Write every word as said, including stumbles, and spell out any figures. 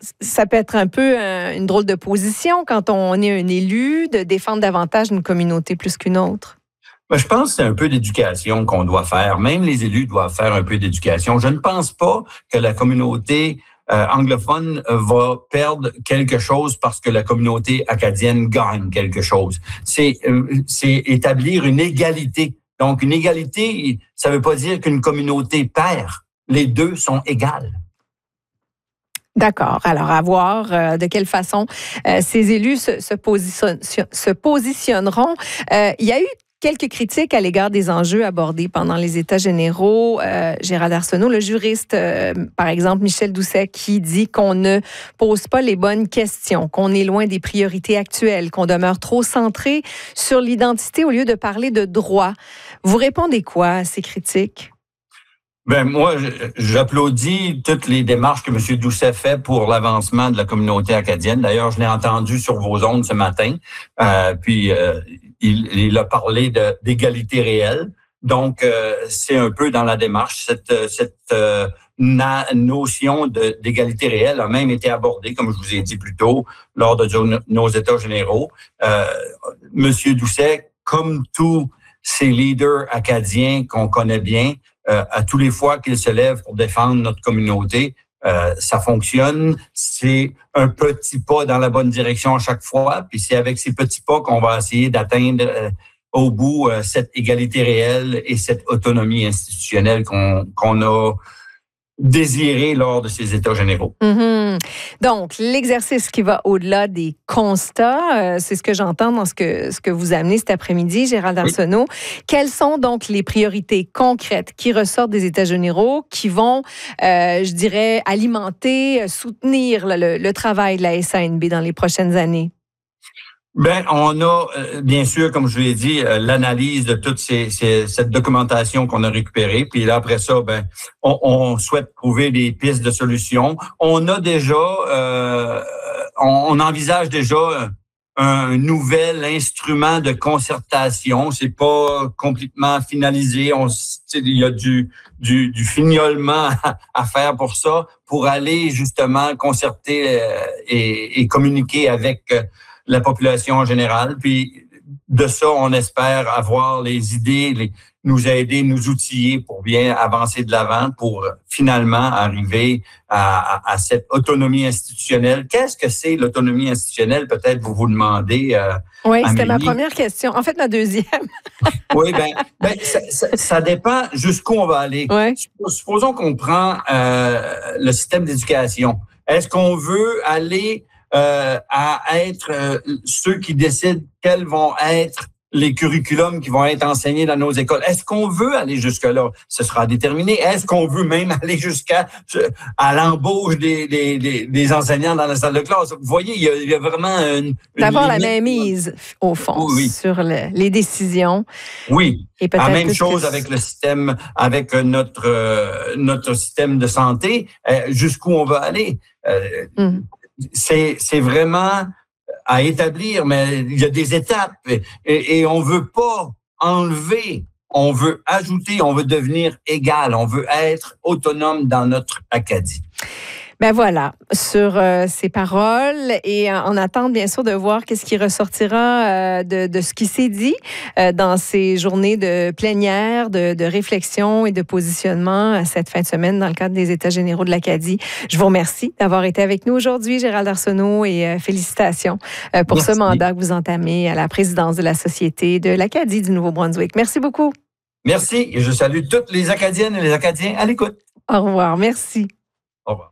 ça peut être un peu un, une drôle de position quand on est un élu, de défendre davantage une communauté plus qu'une autre. Ben, je pense que c'est un peu d'éducation qu'on doit faire. Même les élus doivent faire un peu d'éducation. Je ne pense pas que la communauté euh, anglophone va perdre quelque chose parce que la communauté acadienne gagne quelque chose. C'est, euh, c'est établir une égalité. Donc, une égalité, ça ne veut pas dire qu'une communauté perd. Les deux sont égales. D'accord. Alors, à voir euh, de quelle façon euh, ces élus se, se, position, se positionneront. Euh, il y a eu quelques critiques à l'égard des enjeux abordés pendant les États généraux. Euh, Gérald Arsenault, le juriste, euh, par exemple, Michel Doucet, qui dit qu'on ne pose pas les bonnes questions, qu'on est loin des priorités actuelles, qu'on demeure trop centré sur l'identité au lieu de parler de droit. Vous répondez quoi à ces critiques? Ben moi, j'applaudis toutes les démarches que M. Doucet fait pour l'avancement de la communauté acadienne. D'ailleurs, je l'ai entendu sur vos ondes ce matin. Euh, puis, euh, il, il a parlé de, d'égalité réelle. Donc, euh, c'est un peu dans la démarche. Cette, cette euh, na, notion de, d'égalité réelle a même été abordée, comme je vous ai dit plus tôt, lors de nos États généraux. Euh, M. Doucet, comme tous ces leaders acadiens qu'on connaît bien, Euh, à tous les fois qu'il se lève pour défendre notre communauté, euh, ça fonctionne. C'est un petit pas dans la bonne direction à chaque fois. Puis c'est avec ces petits pas qu'on va essayer d'atteindre euh, au bout euh, cette égalité réelle et cette autonomie institutionnelle qu'on, qu'on a désiré lors de ces États généraux. Mm-hmm. Donc, l'exercice qui va au-delà des constats, euh, c'est ce que j'entends dans ce que, ce que vous amenez cet après-midi, Gérald Arsenault. Oui. Quelles sont donc les priorités concrètes qui ressortent des États généraux, qui vont, euh, je dirais, alimenter, soutenir le, le travail de la S A N B dans les prochaines années? Ben, on a, euh, bien sûr, comme je l'ai dit, euh, l'analyse de toute ces, ces, cette documentation qu'on a récupérée. Puis là, après ça, ben, on, on souhaite trouver des pistes de solutions. On a déjà, euh, on, on envisage déjà un nouvel instrument de concertation. C'est pas complètement finalisé. On, il y a du, du, du fignolement à, à faire pour ça, pour aller justement concerter euh, et, et communiquer avec euh, la population en général. Puis de ça, on espère avoir les idées, les, nous aider, nous outiller pour bien avancer de l'avant, pour finalement arriver à, à, à cette autonomie institutionnelle. Qu'est-ce que c'est l'autonomie institutionnelle? Peut-être vous vous demandez. Euh, oui, c'était ma première question. En fait, ma deuxième. oui, ben, ben ça, ça, ça dépend jusqu'où on va aller. Ouais. Supposons qu'on prend euh, le système d'éducation. Est-ce qu'on veut aller Euh, à être euh, ceux qui décident quels vont être les curriculums qui vont être enseignés dans nos écoles? Est-ce qu'on veut aller jusque-là? Ce sera déterminé. Est-ce qu'on veut même aller jusqu'à à l'embauche des, des, des, des enseignants dans la salle de classe? Vous voyez, il y a, il y a vraiment une... D'avoir la mainmise, au fond, oui, oui. sur le, les décisions. Oui. Et la même chose que... avec le système, avec notre, euh, notre système de santé. Euh, jusqu'où on va aller? Euh, mm. C'est, c'est vraiment à établir, mais il y a des étapes et, et on veut pas enlever, on veut ajouter, on veut devenir égal, on veut être autonome dans notre Acadie. Ben voilà, sur euh, ces paroles et en attente bien sûr de voir qu'est-ce qui ressortira euh, de, de ce qui s'est dit euh, dans ces journées de plénière, de, de réflexion et de positionnement à cette fin de semaine dans le cadre des États généraux de l'Acadie. Je vous remercie d'avoir été avec nous aujourd'hui, Gérald Arsenault, et euh, félicitations euh, pour Merci. ce mandat que vous entamez à la présidence de la Société de l'Acadie du Nouveau-Brunswick. Merci beaucoup. Merci et je salue toutes les Acadiennes et les Acadiens à l'écoute. Au revoir, merci. Au revoir.